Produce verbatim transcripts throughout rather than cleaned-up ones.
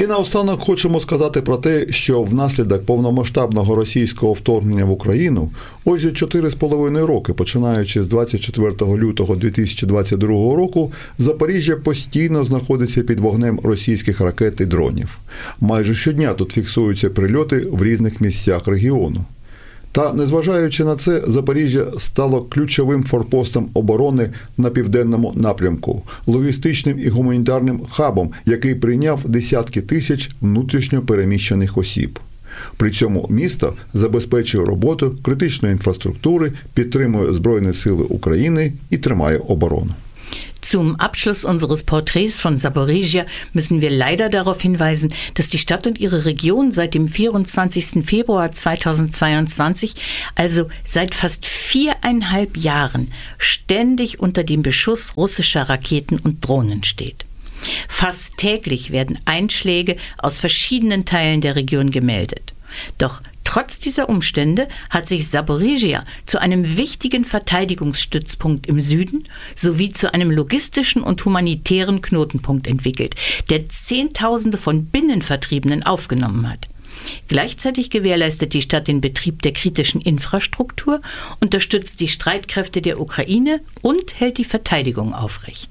І наостанок хочемо сказати про те, що внаслідок повномасштабного російського вторгнення в Україну ось же чотири з половиною роки, починаючи з двадцять четвертого лютого дві тисячі двадцять другого року, Запоріжжя постійно знаходиться під вогнем російських ракет і дронів. Майже щодня тут фіксуються прильоти в різних місцях регіону. Та, незважаючи на це, Запоріжжя стало ключовим форпостом оборони на південному напрямку, логістичним і гуманітарним хабом, який прийняв десятки тисяч внутрішньо переміщених осіб. При цьому місто забезпечує роботу критичної інфраструктури, підтримує Збройні сили України і тримає оборону. Zum Abschluss unseres Porträts von Zaporizhzhia müssen wir leider darauf hinweisen, dass die Stadt und ihre Region seit dem vierundzwanzigsten Februar zweitausendzweiundzwanzig, also seit fast viereinhalb Jahren, ständig unter dem Beschuss russischer Raketen und Drohnen steht. Fast täglich werden Einschläge aus verschiedenen Teilen der Region gemeldet. Doch trotz dieser Umstände hat sich Zaporizhzhia zu einem wichtigen Verteidigungsstützpunkt im Süden sowie zu einem logistischen und humanitären Knotenpunkt entwickelt, der Zehntausende von Binnenvertriebenen aufgenommen hat. Gleichzeitig gewährleistet die Stadt den Betrieb der kritischen Infrastruktur, unterstützt die Streitkräfte der Ukraine und hält die Verteidigung aufrecht.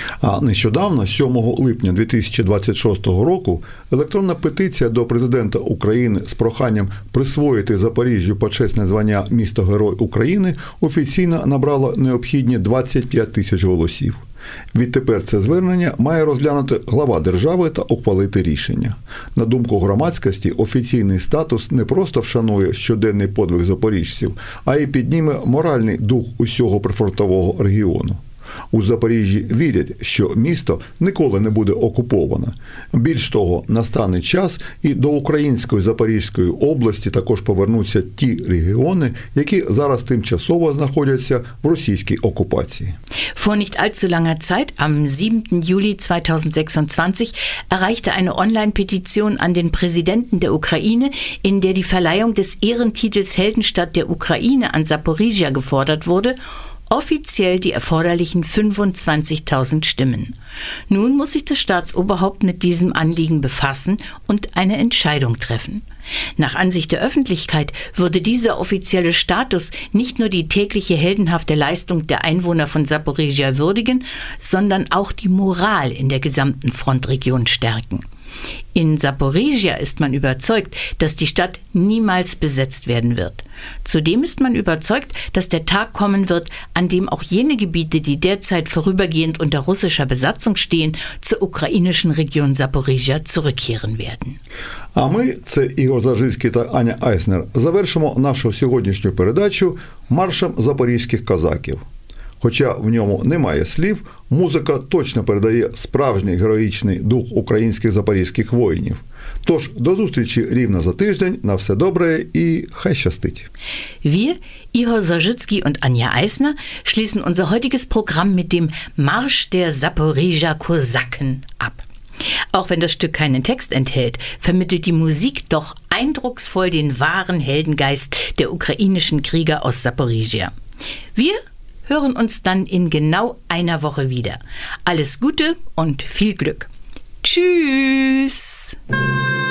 А нещодавно, сьомого липня дві тисячі двадцять шостого року, електронна петиція до президента України з проханням присвоїти Запоріжжю почесне звання «Місто-Герой України» офіційно набрала необхідні двадцять п'ять тисяч голосів. Відтепер це звернення має розглянути глава держави та ухвалити рішення. На думку громадськості, офіційний статус не просто вшанує щоденний подвиг запоріжців, а й підніме моральний дух усього прифронтового регіону. У Запоріжжі вірять, що місто ніколи не буде окуповане. Більш того, настане час і до української Запорізької області також повернуться ті регіони, які зараз тимчасово знаходяться в російській окупації. Vor nicht allzu langer Zeit, am siebten Juli zweitausendsechsundzwanzig, erreichte eine Online-Petition an den Präsidenten der Ukraine, in der die Verleihung des Ehrentitels Heldenstadt der Ukraine an Zaporizhzhia gefordert wurde, offiziell die erforderlichen fünfundzwanzigtausend Stimmen. Nun muss sich das Staatsoberhaupt mit diesem Anliegen befassen und eine Entscheidung treffen. Nach Ansicht der Öffentlichkeit würde dieser offizielle Status nicht nur die tägliche heldenhafte Leistung der Einwohner von Zaporizhzhia würdigen, sondern auch die Moral in der gesamten Frontregion stärken. In Zaporizhzhia ist man überzeugt, dass die Stadt niemals besetzt werden wird. Zudem ist man überzeugt, dass der Tag kommen wird, an dem auch jene Gebiete, die derzeit vorübergehend unter russischer Besatzung stehen, zur ukrainischen Region Zaporizhzhia zurückkehren werden. А ми, це Ігор Зажицький та Аня Айснер, завершимо нашу сьогоднішню передачу маршем запорізьких козаків. Хоча в ньому немає слів, музика точно передає справжній героїчний дух українських запорізьких воїнів. Тож, до зустрічі рівно за тиждень, на все добре і хай щастить. Wir, Igor Zajicki und Anja Eisner, schließen unser heutiges Programm mit dem Marsch der Zaporizhzhia Kosaken ab. Auch wenn das Stück keinen Text enthält, vermittelt die Musik doch eindrucksvoll den wahren Heldengeist der ukrainischen Krieger aus Zaporizhzhia. Wir hören uns dann in genau einer Woche wieder. Alles Gute und viel Glück. Tschüss!